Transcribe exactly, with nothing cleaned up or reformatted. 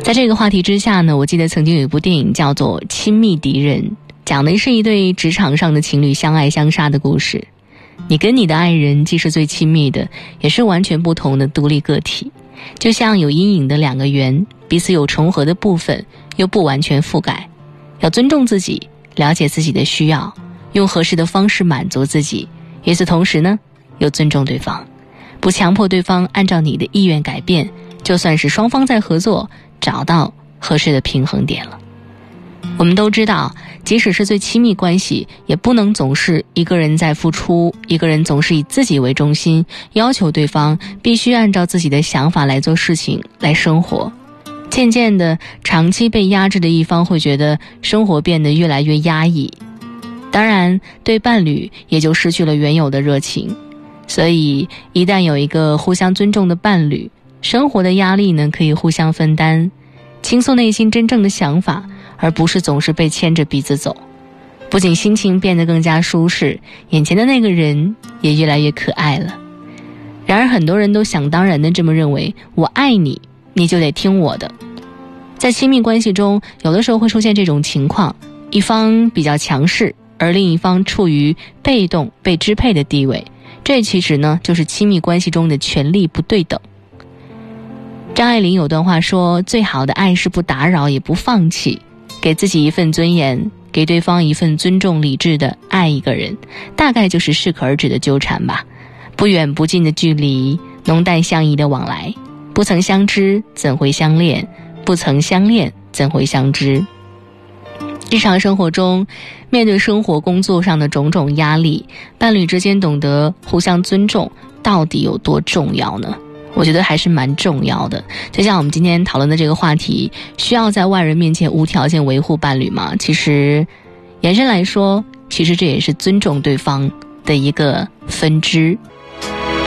在这个话题之下呢，我记得曾经有一部电影叫做《亲密敌人》，讲的是一对职场上的情侣相爱相杀的故事。你跟你的爱人既是最亲密的，也是完全不同的独立个体，就像有阴影的两个圆，彼此有重合的部分，又不完全覆盖。要尊重自己，了解自己的需要，用合适的方式满足自己，与此同时呢，又尊重对方，不强迫对方按照你的意愿改变，就算是双方在合作，找到合适的平衡点了。我们都知道，即使是最亲密关系，也不能总是一个人在付出，一个人总是以自己为中心，要求对方必须按照自己的想法来做事情，来生活。渐渐的，长期被压制的一方会觉得生活变得越来越压抑，当然对伴侣也就失去了原有的热情。所以一旦有一个互相尊重的伴侣，生活的压力呢可以互相分担，倾诉内心真正的想法，而不是总是被牵着鼻子走。不仅心情变得更加舒适，眼前的那个人也越来越可爱了。然而很多人都想当然地这么认为，我爱你，你就得听我的。在亲密关系中，有的时候会出现这种情况，一方比较强势，而另一方处于被动被支配的地位，这其实呢就是亲密关系中的权力不对等。张爱玲有段话说，最好的爱是不打扰也不放弃，给自己一份尊严，给对方一份尊重理智的爱一个人，大概就是适可而止的纠缠吧。不远不近的距离，浓淡相宜的往来，不曾相知怎会相恋，不曾相恋怎会相知。日常生活中，面对生活工作上的种种压力，伴侣之间懂得互相尊重到底有多重要呢？我觉得还是蛮重要的。就像我们今天讨论的这个话题，需要在外人面前无条件维护伴侣吗？其实延伸来说，其实这也是尊重对方的一个分支。